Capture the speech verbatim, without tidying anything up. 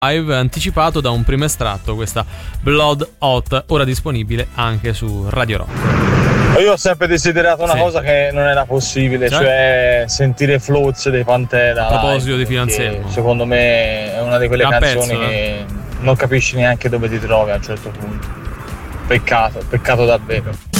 live anticipato da un primo estratto, questa Blood Hot, ora disponibile anche su Radio Rock. Io ho sempre desiderato una sì. cosa che non era possibile, cioè, cioè sentire Floats dei Pantera. A proposito live, di Fianselmo, secondo me è una di quelle Gran canzoni pezzo, che eh? non capisci neanche dove ti trovi a un certo punto. Peccato, peccato davvero.